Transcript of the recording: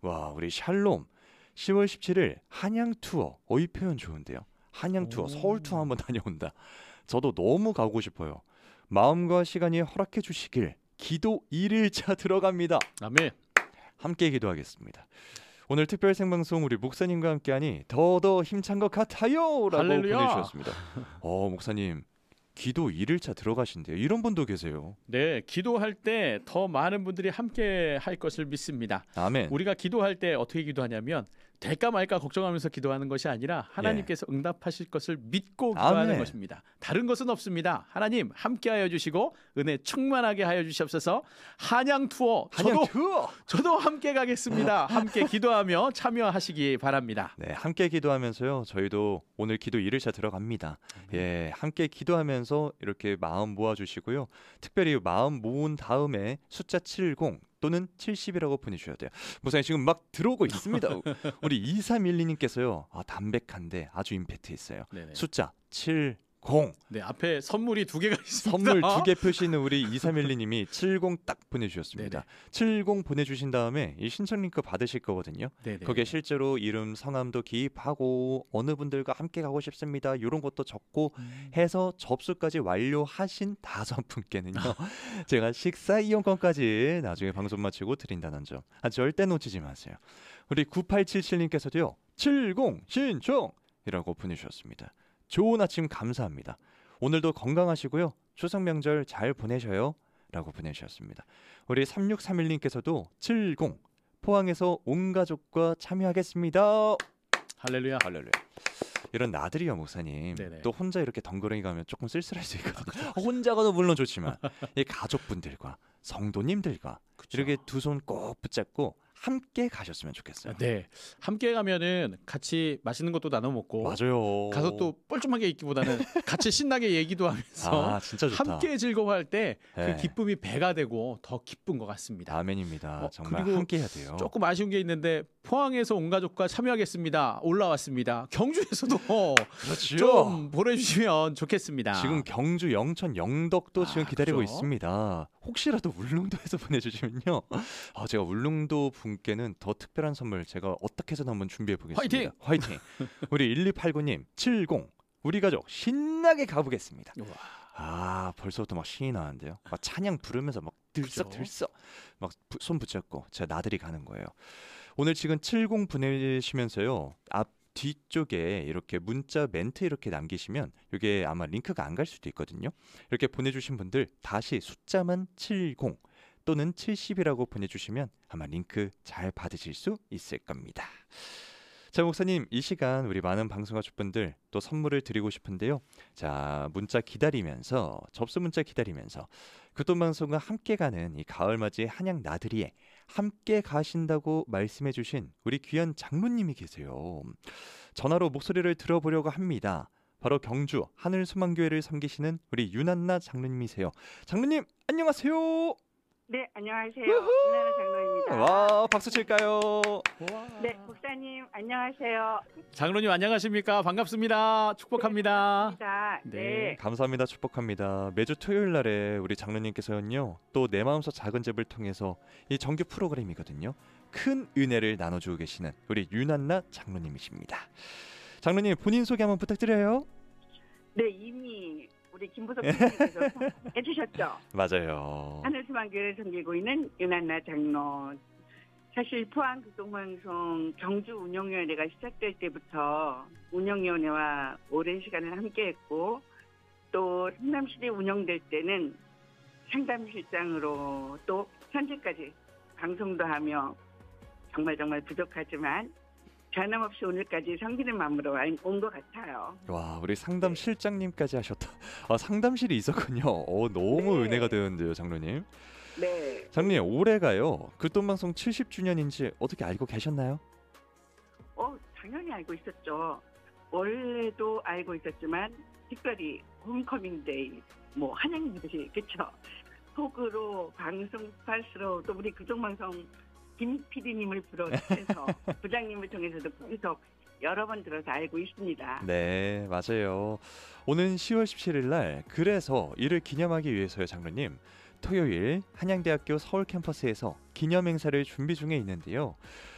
와, 우리 샬롬 10월 17일 한양 투어. 이 표현 좋은데요. 한양 투어, 서울 투어 한번 다녀온다. 저도 너무 가고 싶어요. 마음과 시간이 허락해 주시길 기도 1일차 들어갑니다. 아멘. 함께 기도하겠습니다. 오늘 특별 생방송 우리 목사님과 함께하니 더더 힘찬 것 같아요 라고 할렐루야. 보내주셨습니다. 목사님 기도 1일차 들어가신대요. 이런 분도 계세요. 네, 기도할 때 더 많은 분들이 함께 할 것을 믿습니다. 아멘. 우리가 기도할 때 어떻게 기도하냐면 될까 말까 걱정하면서 기도하는 것이 아니라 하나님께서 응답하실 것을 믿고 기도하는 아멘. 것입니다. 다른 것은 없습니다. 하나님 함께하여 주시고 은혜 충만하게 하여 주시옵소서. 한양 투어 한양 투어. 저도 함께 가겠습니다. 함께 기도하며 참여하시기 바랍니다. 네, 함께 기도하면서요. 저희도 오늘 기도 1일차 들어갑니다. 예, 함께 기도하면서 이렇게 마음 모아주시고요. 특별히 마음 모은 다음에 숫자 70 또는 70이라고 보내주셔야 돼요. 목사님 지금 막 들어오고 있습니다. 우리 2312님께서요. 다담백한데 아주 임팩트 있어요. 네네. 숫자 70. 네, 앞에 선물이 2개가 있습니다. 선물 2개 표시는 우리 2312님이 70 딱 보내주셨습니다. 네네. 70 보내주신 다음에 이 신청 링크 받으실 거거든요. 네네. 거기에 실제로 이름, 성함도 기입하고 어느 분들과 함께 가고 싶습니다. 이런 것도 적고 해서 접수까지 완료하신 5분께는요. 제가 식사 이용권까지 나중에 방송 마치고 드린다는 점 절대 놓치지 마세요. 우리 9877님께서도요. 70 신청이라고 보내주셨습니다. 좋은 아침 감사합니다. 오늘도 건강하시고요. 추석 명절 잘 보내셔요. 라고 보내주셨습니다. 우리 3631님께서도 70 포항에서 온 가족과 참여하겠습니다. 할렐루야. 할렐루야. 이런 나들이요 목사님. 네네. 또 혼자 이렇게 덩그러니 가면 조금 쓸쓸할 수 있거든요. 혼자 가도 물론 좋지만 이 가족분들과 성도님들과 그쵸. 이렇게 두 손 꼭 붙잡고 함께 가셨으면 좋겠어요. 네, 함께 가면은 같이 맛있는 것도 나눠 먹고 맞아요. 가서 또 뻘쭘하게 있기보다는 같이 신나게 얘기도 하면서 진짜 좋다. 함께 즐거워할 때 그 네. 기쁨이 배가 되고 더 기쁜 것 같습니다. 아멘입니다. 정말 그리고 함께 해야 돼요. 조금 아쉬운 게 있는데 포항에서 온 가족과 참여하겠습니다. 올라왔습니다. 경주에서도 그렇죠. 좀 보내주시면 좋겠습니다. 지금 경주, 영천, 영덕도 지금 기다리고 그렇죠. 있습니다. 혹시라도 울릉도에서 보내주시면요. 제가 울릉도 분께는 더 특별한 선물 제가 어떻게 해서 한번 준비해 보겠습니다. 화이팅! 우리 1289님 70 우리 가족 신나게 가보겠습니다. 벌써부터 막 신이 나는데요. 막 찬양 부르면서 막 들썩들썩 막 손 붙잡고 제가 나들이 가는 거예요. 오늘 지금 70 보내시면서요. 앞 뒤쪽에 이렇게 문자 멘트 이렇게 남기시면 이게 아마 링크가 안 갈 수도 있거든요. 이렇게 보내주신 분들 다시 숫자만 70 또는 70이라고 보내주시면 아마 링크 잘 받으실 수 있을 겁니다. 자, 목사님 이 시간 우리 많은 방송가족분들 또 선물을 드리고 싶은데요. 자, 문자 기다리면서 접수 문자 기다리면서 교통방송과 함께 가는 이 가을맞이 한양 나들이에 함께 가신다고 말씀해주신 우리 귀한 장로님이 계세요. 전화로 목소리를 들어보려고 합니다. 바로 경주 하늘소망교회를 섬기시는 우리 윤한나 장로님이세요. 장로님 안녕하세요. 네, 안녕하세요. 윤하나 장로입니다. 와, 박수 칠까요? 네, 목사님 안녕하세요. 장로님 안녕하십니까? 반갑습니다. 축복합니다. 반갑습니다. 네. 감사합니다. 축복합니다. 매주 토요일 날에 우리 장로님께서는요. 또 내 마음속 작은 집을 통해서 이 정규 프로그램이거든요. 큰 은혜를 나눠주고 계시는 우리 윤한나 장로님이십니다. 장로님 본인 소개 한번 부탁드려요. 네, 이미 우리 김부석 교수님께서 해주셨죠. 맞아요. 하늘소망교회를 섬기고 있는 윤한나 장로. 사실 포항 교통방송 경주 운영위원회가 시작될 때부터 운영위원회와 오랜 시간을 함께했고 또 상담실이 운영될 때는 상담실장으로 또 현재까지 방송도 하며 정말 부족하지만 변함없이 오늘까지 섬기는 마음으로 온 것 같아요. 와, 우리 상담실장님까지 하셨다. 상담실이 있었군요. 너무 네. 은혜가 되는데요, 장로님. 네. 장로님 올해가요. 교통방송 70주년인지 어떻게 알고 계셨나요? 당연히 알고 있었죠. 원래도 알고 있었지만 특별히 홈커밍데이, 한양일이 그렇죠. 톡으로 방송 팔스로 또 우리 교통방송 김 PD님을 비롯해서 부장님을 통해서도 계속 여러 번 들어서 알고 있습니다. 네, 맞아요. 오는 10월 17일 날 그래서 이를 기념하기 위해서요, 장로님. 토요일 한양대학교 서울 캠퍼스에서 기념 행사를 준비 중에 있는데요.